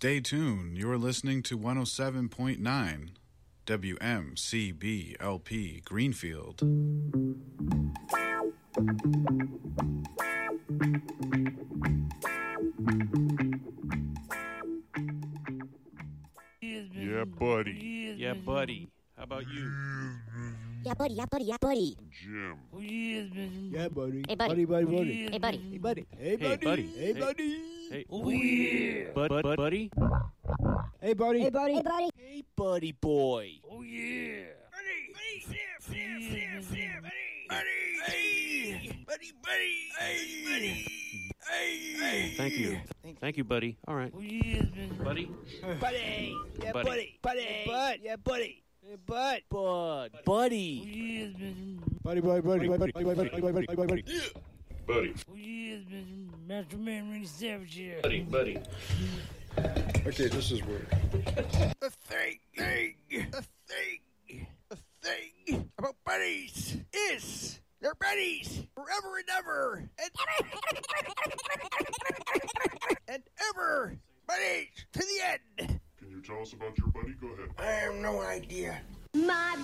Stay tuned. You're listening to 107.9 WMCB LP Greenfield. Yeah, buddy. Yeah, buddy. How about you? Yeah, buddy. Jim. Yeah, buddy. Hey, buddy. Buddy. Hey, buddy. Hey, buddy. Hey, Hey, buddy. Hey, buddy. Hey, Oh, yeah. buddy. Hey, buddy. Hey, buddy. Hey, buddy boy. Oh, yeah. Thank you. Thank you, buddy. All right. Buddy. Buddy. Yeah, Buddy. buddy. Buddy. Bud. Yeah, buddy. Hey, bud. Buddy. Buddy. Buddy, buddy. Buddy. Master Man Randy Savage here. Buddy. Okay, this is weird. A thing about buddies is they're buddies forever and ever and ever buddies to the end. Can you tell us about your buddy? Go ahead. I have no idea. My